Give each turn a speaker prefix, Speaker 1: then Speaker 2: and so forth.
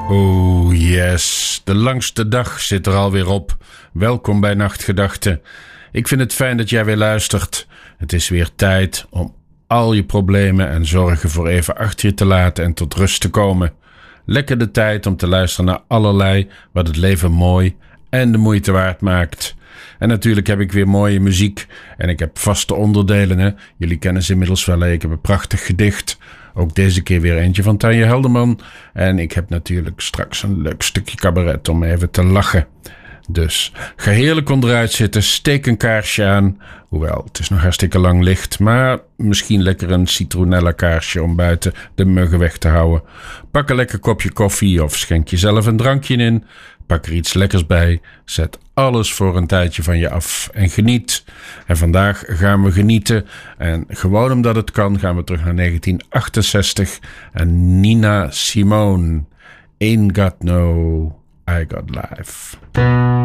Speaker 1: Oh yes, de langste dag zit er alweer op. Welkom bij Nachtgedachten. Ik vind het fijn dat jij weer luistert. Het is weer tijd om al je problemen en zorgen voor even achter je te laten en tot rust te komen. Lekker de tijd om te luisteren naar allerlei wat het leven mooi en de moeite waard maakt. En natuurlijk heb ik weer mooie muziek en ik heb vaste onderdelen. Hè? Jullie kennen ze inmiddels wel. Ik heb een prachtig gedicht. Ook deze keer weer eentje van Tanja Helderman. En ik heb natuurlijk straks een leuk stukje cabaret om even te lachen. Dus ga heerlijk onderuit zitten, steek een kaarsje aan. Hoewel, het is nog hartstikke lang licht. Maar misschien lekker een citronella kaarsje om buiten de muggen weg te houden. Pak een lekker kopje koffie of schenk jezelf een drankje in. Pak er iets lekkers bij. Zet alles voor een tijdje van je af en geniet. En vandaag gaan we genieten. En gewoon omdat het kan gaan we terug naar 1968. En Nina Simone. Ain't got no, I got life.